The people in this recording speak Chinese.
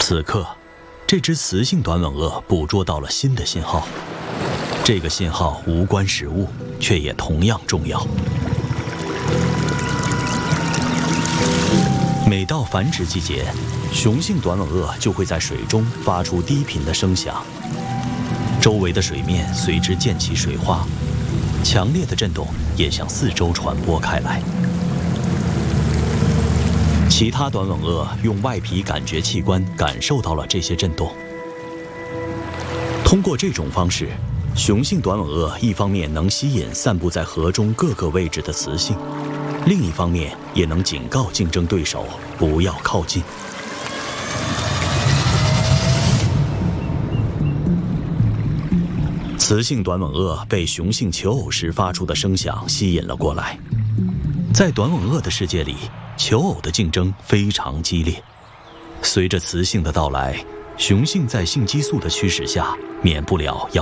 此刻，这只雌性短吻鳄捕捉到了新的信号。这个信号无关食物，却也同样重要。每到繁殖季节，雄性短吻鳄就会在水中发出低频的声响，周围的水面随之溅起水花，强烈的震动也向四周传播开来。其他短吻鳄用外皮感觉器官感受到了这些震动。通过这种方式，雄性短吻鳄一方面能吸引散布在河中各个位置的雌性，另一方面也能警告竞争对手不要靠近。雌性短吻鳄被雄性求偶时发出的声响吸引了过来。在短吻鳄的世界里，求偶的竞争非常激烈。随着雌性的到来，雄性在性激素的驱使下，免不了要